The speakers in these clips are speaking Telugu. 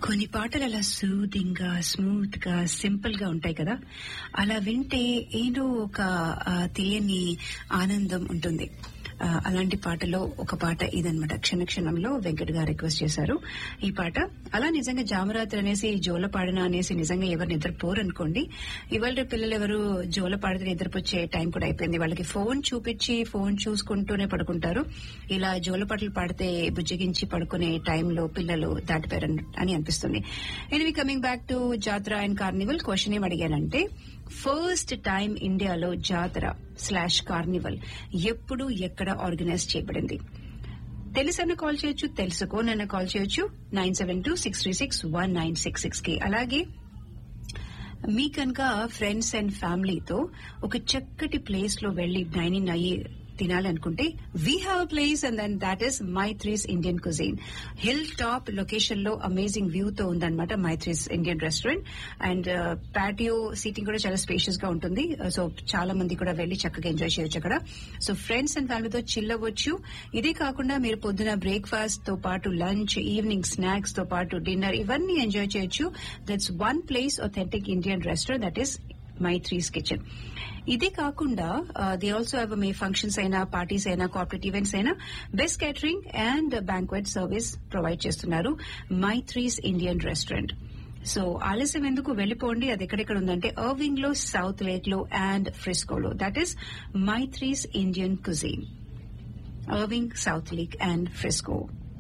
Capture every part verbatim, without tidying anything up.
కొన్ని పాటలు అలా సూదింగ్ గా స్మూత్ గా సింపుల్ గా ఉంటాయి కదా, అలా వింటే ఏదో ఒక ఆ, తెలియని ఆనందం ఉంటుంది. ఆ, అలాంటి పాటలో ఒక పాట ఇదనమాట. క్షణ క్షణంలో వెంకట్ గారు రిక్వెస్ట్ చేశారు ఈ పాట. అలా నిజంగా జామరాత్రి అనేసి జోల పాడిన అనేసి నిజంగా ఎవరు నిద్రపోరు అనుకోండి. ఇవాళ పిల్లలు ఎవరు జోల పాడితే నిద్రపోచ్చే టైం కూడా అయిపోయింది. వాళ్ళకి ఫోన్ చూపించి ఫోన్ చూసుకుంటూనే పడుకుంటారు. ఇలా జోల పాటలు పాడితే బుజ్జగించి పడుకునే టైంలో పిల్లలు దాటిపోయారు అని అనిపిస్తుంది. ఎనివి కమింగ్ బ్యాక్ టు జాతర అండ్ కార్నివల్, క్వశ్చన్ ఏం అడిగానంటే ఫస్ట్ టైం ఇండియాలో జాతర స్లాష్ కార్నివల్ ఎప్పుడు ఎక్కడ ఆర్గనైజ్ చేయబడింది? తెలుసన్న కాల్ చేయొచ్చు, తెలుసుకోనన్న కాల్ చేయొచ్చు nine seven two six three six one nine six six కి. అలాగే మీ కనుక ఫ్రెండ్స్ అండ్ ఫ్యామిలీతో ఒక చక్కటి ప్లేస్ లో వెళ్లి డైనింగ్ అయ్యి తినాలనుకుంటే we have a place and then that is Maitri's Indian cuisine. Hill top location లో అమేజింగ్ వ్యూ తో ఉందన్నమాట Maitri's Indian restaurant. And patio seating కూడా చాలా స్పేషియస్ గా ఉంటుంది. సో చాలా మంది కూడా వెళ్లి చక్కగా ఎంజాయ్ చేయొచ్చు అక్కడ. సో ఫ్రెండ్స్ అండ్ ఫ్యామిలీతో చిల్ అవ్వచ్చు. ఇదే కాకుండా మీరు పొద్దున బ్రేక్ఫాస్ట్ తో పాటు లంచ్, ఈవినింగ్ స్నాక్స్ తో పాటు డిన్నర్ ఇవన్నీ ఎంజాయ్ చేయొచ్చు. That's one place authentic Indian restaurant, that is Maitri's kitchen. ఇదే కాకుండా they also have me functions అయినా, పార్టీస్ అయినా, కార్పొరేట్ ఈవెంట్స్ అయినా best catering and banquet service provide చేస్తున్నారు మైత్రీస్ ఇండియన్ రెస్టారెంట్. సో ఆలస్యం ఎందుకు, వెళ్లిపోండి. అది ఎక్కడెక్కడ ఉందంటే అర్వింగ్ లో, సౌత్ లేక్ లో and ఫ్రిస్కోలో. That is Maitri's Indian cuisine, Irving, south lake and Frisco.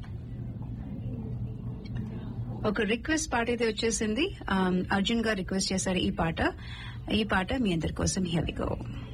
ఒక రిక్వెస్ట్ పాట అయితే వచ్చేసింది. అర్జున్ గారు రిక్వెస్ట్ చేశారు ఈ పాట. ఈ పాట మీ అందరి కోసం. Here we go.